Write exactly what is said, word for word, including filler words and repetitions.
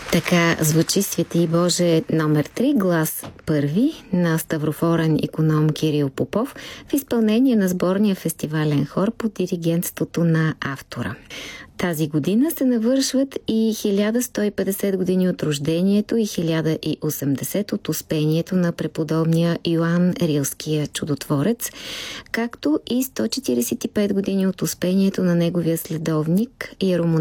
Така звучи Свети Боже номер три, глас първи на ставрофорен иконом Кирил Попов в изпълнение на сборния фестивален хор под диригентството на автора. Тази година се навършват и хиляда сто и петдесет години от рождението и хиляда и осемдесет от успението на преподобния Йоан Рилския чудотворец, както и сто четиридесет и пет години от успението на неговия следовник иеромонах